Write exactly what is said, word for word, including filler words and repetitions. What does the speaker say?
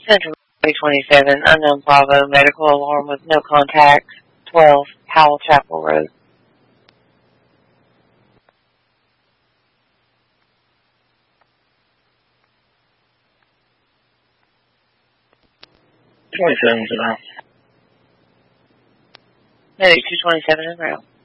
Central twenty-seven, unknown Bravo, medical alarm with no contact, twelve, Howell Chapel Road. twenty-seven's around. Medic two twenty-seven in route.